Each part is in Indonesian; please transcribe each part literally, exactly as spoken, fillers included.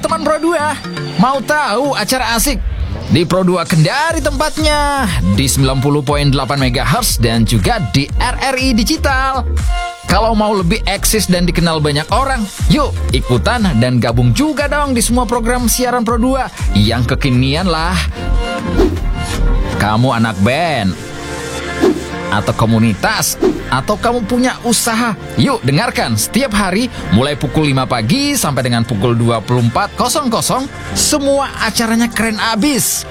teman Pro dua. Mau tahu acara asik? Di Pro dua Kendari tempatnya, di sembilan puluh koma delapan megahertz dan juga di R R I Digital. Kalau mau lebih eksis dan dikenal banyak orang, yuk ikutan dan gabung juga dong di semua program siaran Pro dua yang kekinian lah. Kamu anak band atau komunitas, atau kamu punya usaha, yuk dengarkan setiap hari mulai pukul lima pagi sampai dengan pukul dua puluh empat nol nol. Semua acaranya keren abis.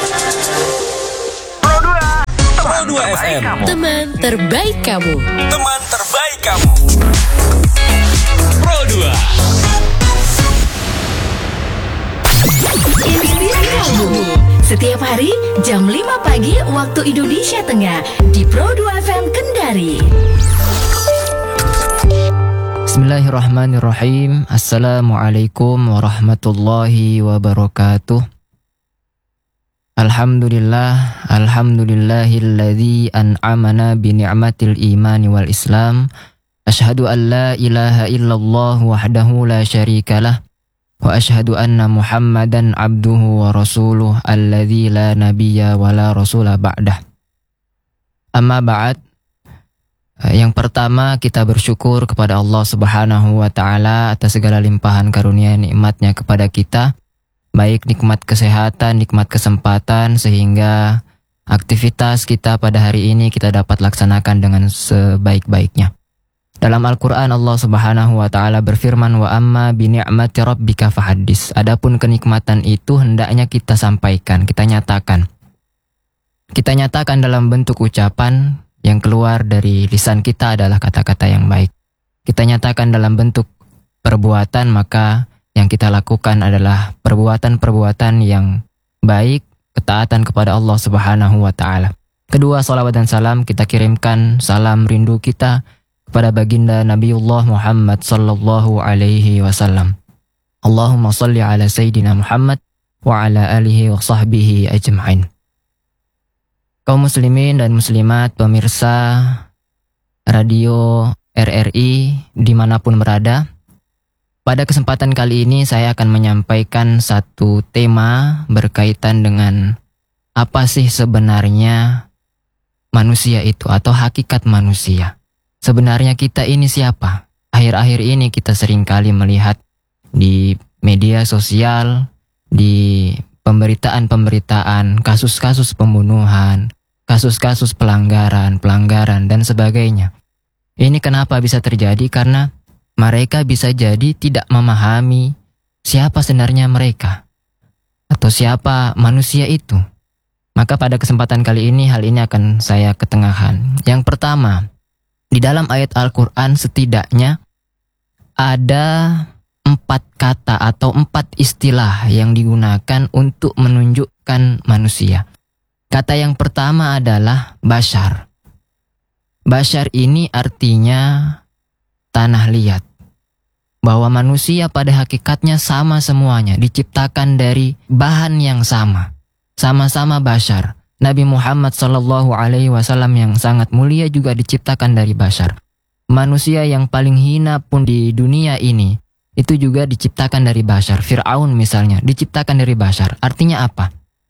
Pro dua, Pro dua F M, teman terbaik kamu. Teman terbaik kamu. Pro dua. Setiap hari jam lima pagi waktu Indonesia Tengah di Pro dua F M Kendari. Bismillahirrahmanirrahim. Assalamualaikum warahmatullahi wabarakatuh. Alhamdulillah, alhamdulillahilladzi an'amana bi ni'matil imani wal islam. Asyhadu an la ilaha illallah wahdahu la syarikalah. Wa ashhadu anna Muhammadan abduhu wa rasuluh alladzi la nabiyya wa la rasula ba'dah. Amma ba'd. Yang pertama, kita bersyukur kepada Allah Subhanahu wa taala atas segala limpahan karunia nikmatnya kepada kita, baik nikmat kesehatan, nikmat kesempatan, sehingga aktivitas kita pada hari ini kita dapat laksanakan dengan sebaik-baiknya. Dalam Al-Quran Allah Subhanahu wa ta'ala berfirman, wa amma bi ni'mati rabbika fahaddis. Adapun kenikmatan itu hendaknya kita sampaikan, kita nyatakan. Kita nyatakan dalam bentuk ucapan yang keluar dari lisan kita adalah kata-kata yang baik. Kita nyatakan dalam bentuk perbuatan, maka yang kita lakukan adalah perbuatan-perbuatan yang baik, ketaatan kepada Allah Subhanahu wa ta'ala. Kedua, salawat dan salam kita kirimkan, salam rindu kita kepada baginda Nabiullah Muhammad sallallahu alaihi wasallam. Allahumma salli ala Sayyidina Muhammad wa ala alihi wa sahbihi ajma'in. Kaum muslimin dan muslimat, pemirsa radio R R I dimanapun berada, pada kesempatan kali ini saya akan menyampaikan satu tema berkaitan dengan apa sih sebenarnya manusia itu atau hakikat manusia. Sebenarnya kita ini siapa? Akhir-akhir ini kita seringkali melihat di media sosial, di pemberitaan-pemberitaan, kasus-kasus pembunuhan, kasus-kasus pelanggaran, pelanggaran dan sebagainya. Ini kenapa bisa terjadi? Karena mereka bisa jadi tidak memahami siapa sebenarnya mereka atau siapa manusia itu. Maka pada kesempatan kali ini hal ini akan saya ketengahkan. Yang pertama, di dalam ayat Al-Quran setidaknya ada empat kata atau empat istilah yang digunakan untuk menunjukkan manusia. Kata yang pertama adalah bashar. Bashar ini artinya tanah liat. Bahwa manusia pada hakikatnya sama semuanya, diciptakan dari bahan yang sama. Sama-sama bashar. Nabi Muhammad sallallahu alaihi wasallam yang sangat mulia juga diciptakan dari bashar. Manusia yang paling hina pun di dunia ini itu juga diciptakan dari bashar. Fir'aun misalnya diciptakan dari bashar. Artinya apa?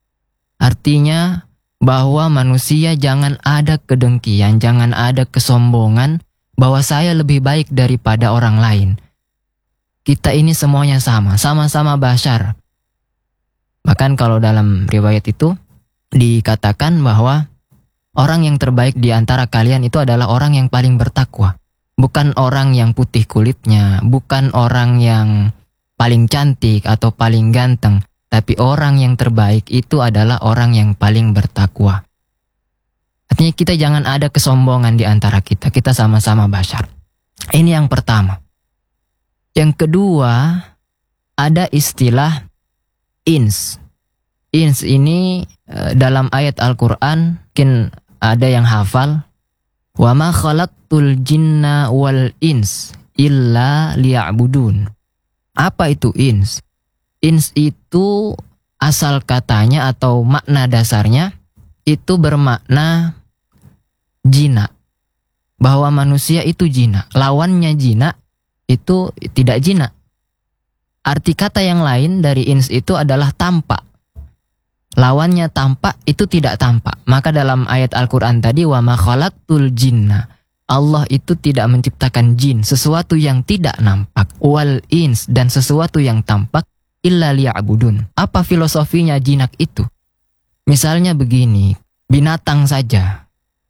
Artinya bahwa manusia jangan ada kedengkian, jangan ada kesombongan bahwa saya lebih baik daripada orang lain. Kita ini semuanya sama, sama-sama bashar. Bahkan kalau dalam riwayat itu dikatakan bahwa orang yang terbaik di antara kalian itu adalah orang yang paling bertakwa. Bukan orang yang putih kulitnya, bukan orang yang paling cantik atau paling ganteng, tapi orang yang terbaik itu adalah orang yang paling bertakwa. Artinya kita jangan ada kesombongan di antara kita, kita sama-sama bashar. Ini yang pertama. Yang kedua, ada istilah ins. Ins ini dalam ayat Al-Quran mungkin ada yang hafal. Wa ma khalaqtul jinna wal ins illa liya'budun. Apa itu ins? Ins itu asal katanya atau makna dasarnya itu bermakna jina. Bahwa manusia itu jina. Lawannya jina itu tidak jina. Arti kata yang lain dari ins itu adalah tampak. Lawannya tampak itu tidak tampak. Maka dalam ayat Al-Quran tadi, wa ma khalaqtul jinna, Allah itu tidak menciptakan jin, sesuatu yang tidak nampak, wal ins, dan sesuatu yang tampak, illa liya'budun. Apa filosofinya jinak itu? Misalnya begini, binatang saja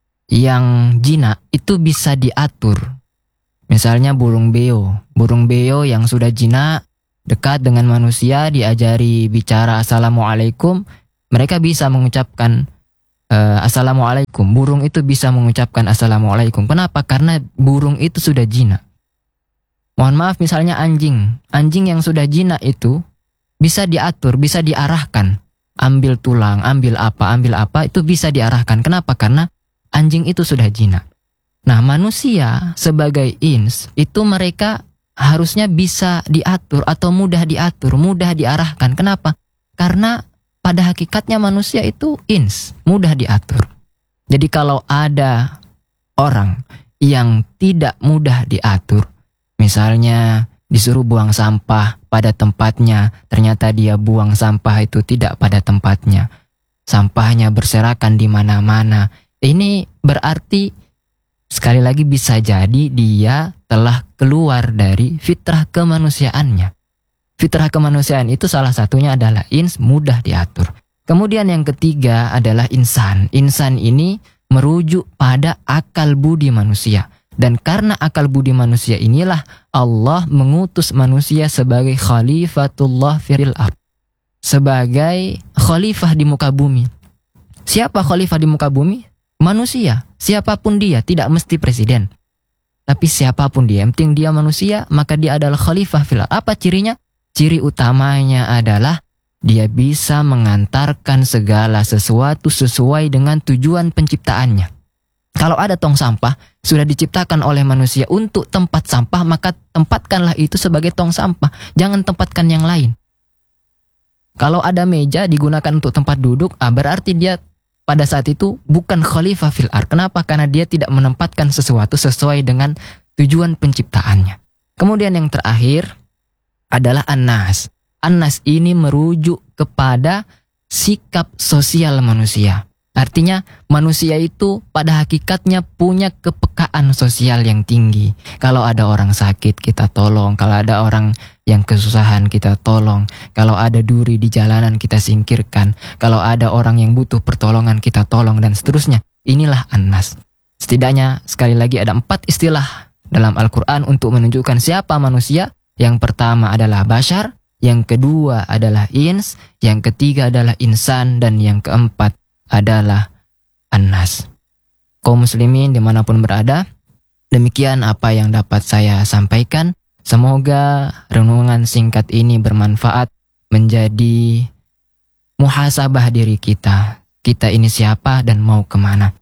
yang jinak itu bisa diatur. Misalnya burung beo. Burung beo yang sudah jinak, dekat dengan manusia, diajari bicara assalamualaikum, mereka bisa mengucapkan uh, assalamualaikum. Burung itu bisa mengucapkan assalamualaikum. Kenapa? Karena burung itu sudah jinak. Mohon maaf, misalnya anjing. Anjing yang sudah jinak itu bisa diatur, bisa diarahkan. Ambil tulang, ambil apa, ambil apa, itu bisa diarahkan. Kenapa? Karena anjing itu sudah jinak. Nah, manusia sebagai ins itu mereka harusnya bisa diatur atau mudah diatur, mudah diarahkan. Kenapa? Karena pada hakikatnya manusia itu ins, mudah diatur. Jadi kalau ada orang yang tidak mudah diatur, misalnya disuruh buang sampah pada tempatnya, ternyata dia buang sampah itu tidak pada tempatnya. Sampahnya berserakan di mana-mana. Ini berarti sekali lagi bisa jadi dia telah keluar dari fitrah kemanusiaannya. Fitrah kemanusiaan itu salah satunya adalah ins, mudah diatur. Kemudian yang ketiga adalah insan. Insan ini merujuk pada akal budi manusia. Dan karena akal budi manusia inilah Allah mengutus manusia sebagai khalifatullah fil ardh, sebagai khalifah di muka bumi. Siapa khalifah di muka bumi? Manusia. Siapapun dia, tidak mesti presiden. Tapi siapapun dia, yang penting dia manusia, maka dia adalah khalifah fil ardh. Apa cirinya? Ciri utamanya adalah dia bisa mengantarkan segala sesuatu sesuai dengan tujuan penciptaannya. Kalau ada tong sampah, sudah diciptakan oleh manusia untuk tempat sampah, maka tempatkanlah itu sebagai tong sampah. Jangan tempatkan yang lain. Kalau ada meja digunakan untuk tempat duduk, ah, berarti dia pada saat itu bukan khalifah fil ardh. Kenapa? Karena dia tidak menempatkan sesuatu sesuai dengan tujuan penciptaannya. Kemudian yang terakhir adalah an-nas. An-nas ini merujuk kepada sikap sosial manusia. Artinya manusia itu pada hakikatnya punya kepekaan sosial yang tinggi. Kalau ada orang sakit kita tolong, kalau ada orang yang kesusahan kita tolong, kalau ada duri di jalanan kita singkirkan, kalau ada orang yang butuh pertolongan kita tolong, dan seterusnya. Inilah an-nas. Setidaknya sekali lagi ada empat istilah dalam Al-Quran untuk menunjukkan siapa manusia. Yang pertama adalah bashar, yang kedua adalah ins, yang ketiga adalah insan, dan yang keempat adalah an-nas. Kaum muslimin dimanapun berada, demikian apa yang dapat saya sampaikan. Semoga renungan singkat ini bermanfaat, menjadi muhasabah diri kita. Kita ini siapa dan mau kemana.